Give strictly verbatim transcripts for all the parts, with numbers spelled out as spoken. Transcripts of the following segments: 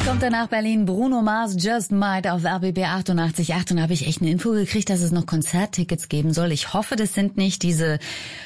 Kommt danach Berlin Bruno Mars, Just Might auf R B B achtundachtzig Komma acht und da habe ich echt eine Info gekriegt, dass es noch Konzerttickets geben soll. Ich hoffe, das sind nicht diese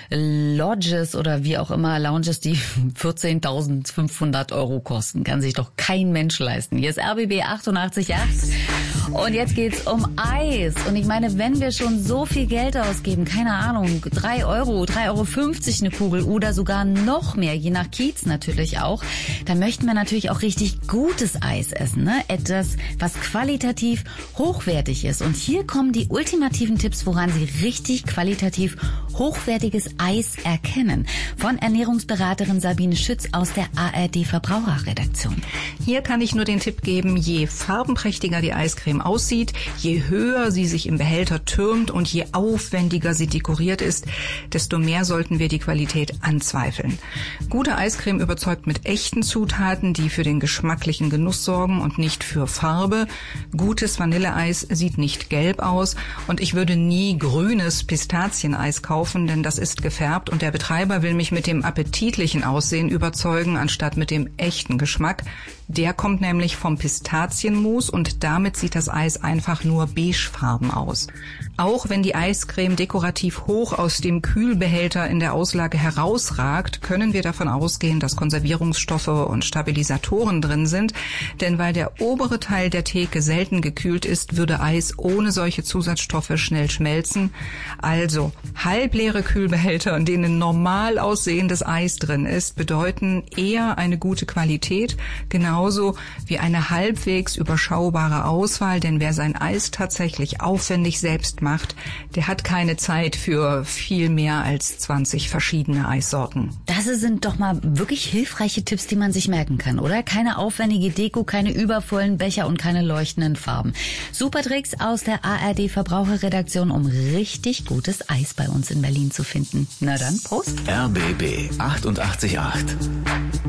Lodges oder wie auch immer, Lounges, die vierzehntausendfünfhundert Euro kosten. Kann sich doch kein Mensch leisten. Hier ist R B B achtundachtzig Komma acht und jetzt geht's um Eis. Und ich meine, wenn wir schon so viel Geld ausgeben, keine Ahnung, drei Euro, drei Euro fünfzig eine Kugel oder sogar noch mehr, je nach Kiez natürlich auch, dann möchten wir natürlich auch richtig gutes Eis essen, ne? Etwas, was qualitativ hochwertig ist. Und hier kommen die ultimativen Tipps, woran Sie richtig qualitativ hochwertiges Eis erkennen. Von Ernährungsberaterin Sabine Schütz aus der A R D Verbraucherredaktion. Hier kann ich nur den Tipp geben, je farbenprächtiger die Eiscreme aussieht, je höher sie sich im Behälter türmt und je aufwendiger sie dekoriert ist, desto mehr sollten wir die Qualität anzweifeln. Gute Eiscreme überzeugt mit echten Zutaten, die für den geschmacklichen Genuss sorgen und nicht für Farbe. Gutes Vanilleeis sieht nicht gelb aus und ich würde nie grünes Pistazieneis kaufen, denn das ist gefärbt und der Betreiber will mich mit dem appetitlichen Aussehen überzeugen, anstatt mit dem echten Geschmack. Der kommt nämlich vom Pistazienmus und damit sieht das Eis einfach nur beigefarben aus. Auch wenn die Eiscreme dekorativ hoch aus dem Kühlbehälter in der Auslage herausragt, können wir davon ausgehen, dass Konservierungsstoffe und Stabilisatoren drin sind. Denn weil der obere Teil der Theke selten gekühlt ist, würde Eis ohne solche Zusatzstoffe schnell schmelzen. Also halbleere Kühlbehälter, in denen normal aussehendes Eis drin ist, bedeuten eher eine gute Qualität, genauso wie eine halbwegs überschaubare Auswahl. Denn wer sein Eis tatsächlich aufwendig selbst macht, der hat keine Zeit für viel mehr als zwanzig verschiedene Eissorten. Das sind doch mal wirklich hilfreiche Tipps, die man sich merken kann, oder? Keine aufwendige Deko, keine übervollen Becher und keine leuchtenden Farben. Super Tricks aus der A R D Verbraucherredaktion, um richtig gutes Eis bei uns in Berlin zu finden. Na dann, Prost! R B B achtundachtzig Komma acht